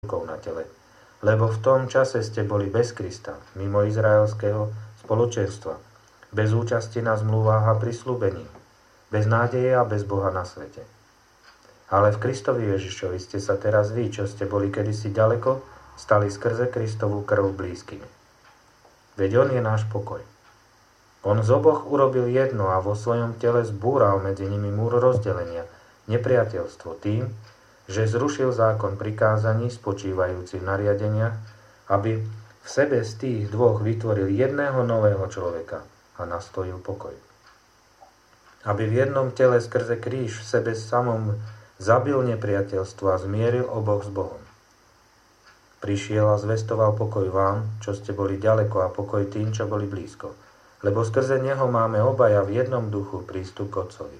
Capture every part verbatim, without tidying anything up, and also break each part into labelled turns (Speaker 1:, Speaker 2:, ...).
Speaker 1: na tele. Lebo v tom čase ste boli bez Krista, mimo izraelského spoločenstva, bez účasti na zmluvách a prisľúbení, bez nádeje a bez Boha na svete. Ale v Kristovi Ježišovi ste sa teraz vy, čo ste boli kedysi ďaleko, stali skrze Kristovú krv blízkymi. Veď on je náš pokoj. On z oboch urobil jedno a vo svojom tele zbúral medzi nimi múr rozdelenia, nepriateľstvo tým, že zrušil zákon prikázaní spočívajúci v nariadeniach, aby v sebe z tých dvoch vytvoril jedného nového človeka a nastojil pokoj. Aby v jednom tele skrze kríž v sebe samom zabil nepriateľstvo a zmieril oboch s Bohom. Prišiel a zvestoval pokoj vám, čo ste boli ďaleko, a pokoj tým, čo boli blízko. Lebo skrze neho máme obaja v jednom duchu prístup k Otcovi.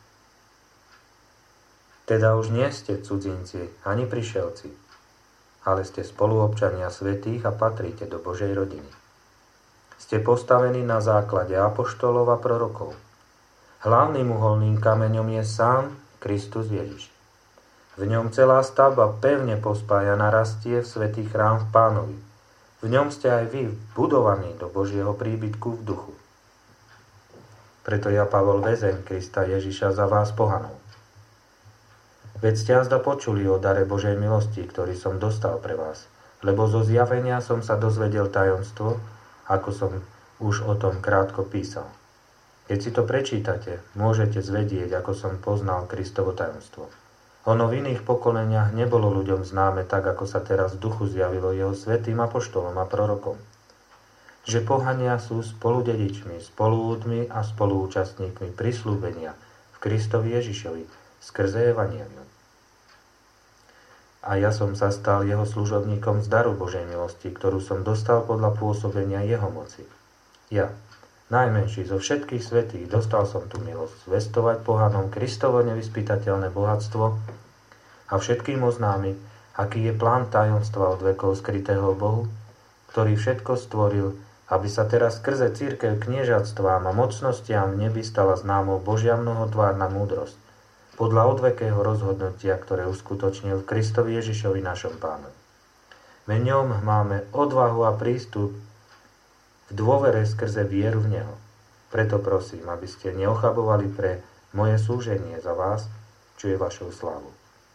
Speaker 1: Teda už nie ste cudzinci ani prišelci, ale ste spoluobčania svätých a patríte do Božej rodiny. Ste postavení na základe apoštolov a prorokov. Hlavným uholným kameňom je sám Kristus Ježiš. V ňom celá stavba pevne pospájaná rastie v svätý chrám v Pánovi. V ňom ste aj vy budovaní do Božieho príbytku v duchu. Preto ja, Pavol, väzeň Krista Ježiša, za vás pohanov. Veď ste azda počuli o dare Božej milosti, ktorý som dostal pre vás, lebo zo zjavenia som sa dozvedel tajomstvo, ako som už o tom krátko písal. Keď si to prečítate, môžete zvedieť, ako som poznal Kristovo tajomstvo. Ono v iných pokoleniach nebolo ľuďom známe tak, ako sa teraz v duchu zjavilo jeho svätým apoštolom a prorokom. Že pohania sú spoludedičmi, spoluúdmi a spoluúčastníkmi prisľúbenia v Kristovi Ježišovi skrze evanjelium. A ja som sa stal jeho služobníkom z daru Božej milosti, ktorú som dostal podľa pôsobenia jeho moci. Ja, najmenší zo všetkých svätých, dostal som tú milosť zvestovať pohanom Kristovo nevyspytateľné bohatstvo a všetkým oznámiť, aký je plán tajomstva od vekov skrytého Bohu, ktorý všetko stvoril, aby sa teraz skrze cirkev kniežatstvám a mocnostiam v nebi stala známou Božia mnohotvárna múdrosť, podľa odvekého rozhodnutia, ktoré uskutočnil v Kristovi Ježišovi našom Pánovi. V ňom máme odvahu a prístup v dôvere skrze vieru v Neho. Preto prosím, aby ste neochabovali pre moje slúženie za vás, čo je vašou slávou.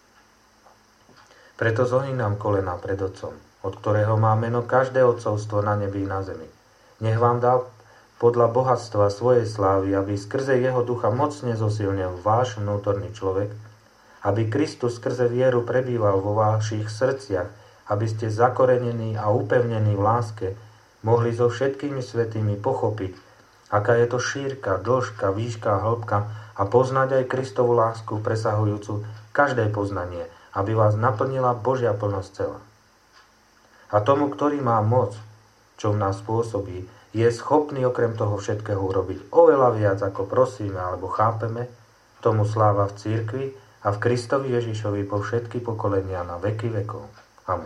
Speaker 1: Preto zohýnam kolena pred Otcom, od ktorého má meno každé otcovstvo na nebi i na zemi. Nech vám dá podľa bohatstva svojej slávy, aby skrze jeho ducha mocne zosilnil váš vnútorný človek, aby Kristus skrze vieru prebýval vo vašich srdciach, aby ste zakorenení a upevnení v láske mohli so všetkými svätými pochopiť, aká je to šírka, dĺžka, výška a hĺbka, a poznať aj Kristovu lásku presahujúcu každé poznanie, aby vás naplnila Božia plnosť celá. A tomu, ktorý má moc, čo v nás pôsobí, je schopný okrem toho všetkého urobiť oveľa viac, ako prosíme alebo chápeme, tomu sláva v cirkvi a v Kristovi Ježišovi po všetky pokolenia na veky vekov. Amen.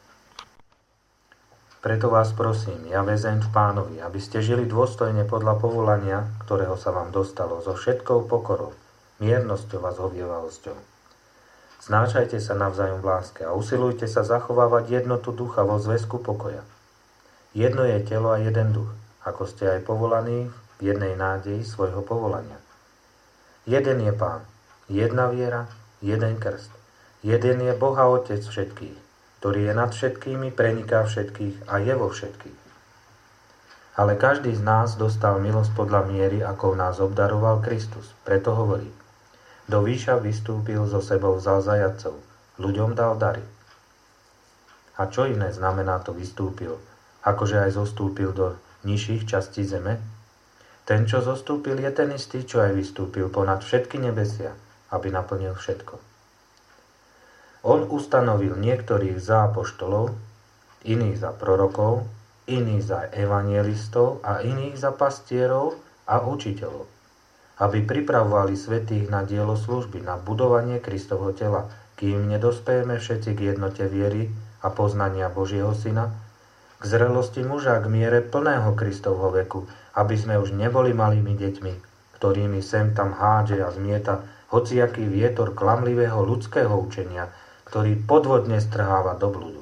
Speaker 1: Preto vás prosím, ja väzeň v Pánovi, aby ste žili dôstojne podľa povolania, ktorého sa vám dostalo, so všetkou pokorou, miernosťou a zhovievalosťou. Znášajte sa navzájom v láske a usilujte sa zachovávať jednotu ducha vo zväzku pokoja. Jedno je telo a jeden duch, ako ste aj povolaní v jednej nádeji svojho povolania. Jeden je Pán, jedna viera, jeden krst. Jeden je Boh a Otec všetkých, ktorý je nad všetkými, preniká všetkých a je vo všetkých. Ale každý z nás dostal milosť podľa miery, ako nás obdaroval Kristus. Preto hovorí, do výša vystúpil, so sebou vzal zajatcov, ľuďom dal dary. A čo iné znamená to vystúpil, akože aj zostúpil do nižších častí zeme? Ten, čo zostúpil, je ten istý, čo aj vystúpil ponad všetky nebesia, aby naplnil všetko. On ustanovil niektorých za apoštolov, iných za prorokov, iných za evanjelistov a iných za pastierov a učiteľov, aby pripravovali svätých na dielo služby, na budovanie Kristovho tela, kým nedospejeme všetci k jednote viery a poznania Božieho Syna, k zrelosti muža, k miere plného Kristovho veku, aby sme už neboli malými deťmi, ktorými sem tam hádže a zmieta hociaký vietor klamlivého ľudského učenia, ktorý podvodne strháva do bludu.